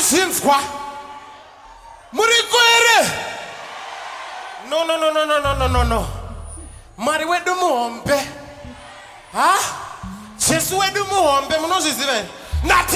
Sinskwa. Murikwere. No. Mari wedu muombe. Ha? Jesu wedu muombe. Munozizive. Nati